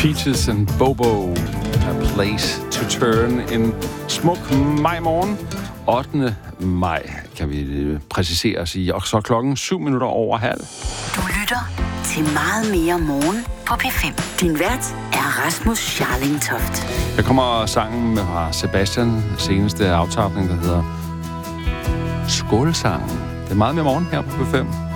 Peaches and Bobo, A Place to Turn. En smuk majmorgen, 8. maj, kan vi præcisere os i. Og så klokken 7:07. Du lytter til Meget mere morgen på P5. Din vært er Rasmus Scharling-Toft. Der kommer sangen fra Sebastian, seneste aftapning, der hedder Skålsangen. Det er meget mere morgen her på P5.